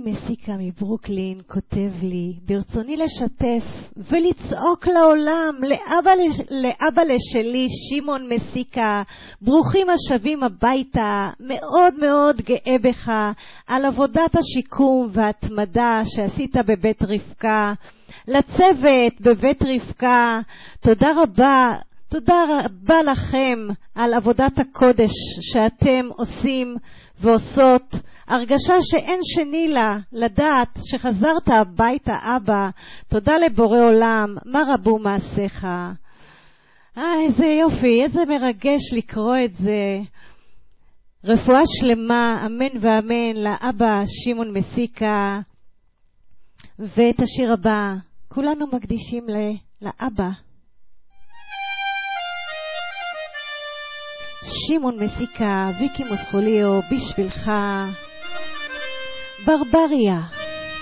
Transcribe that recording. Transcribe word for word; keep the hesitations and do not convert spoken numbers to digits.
מסיקה מברוקלין כותב לי, ברצוני לשתף ולצעוק לעולם, לאבא, לאבא לשלי, שמעון מסיקה, ברוכים השבים הביתה, מאוד מאוד גאה בך על עבודת השיקום וההתמדה שעשית בבית רבקה, לצוות בבית רבקה, תודה רבה, תודה רבה לכם על עבודת הקודש שאתם עושים ועושות, הרגשה שאין שני לה, לדעת שחזרת הביתה אבא, תודה לבורא עולם, מה רבו מעשיך. אה, איזה יופי, איזה מרגש לקרוא את זה. רפואה שלמה, אמן ואמן, לאבא שמעון מסיקה. ואת השיר הבא, כולנו מקדישים לאבא. שמעון מסיקה, ויקי מוסקוליו, בשבילך, ברבריה.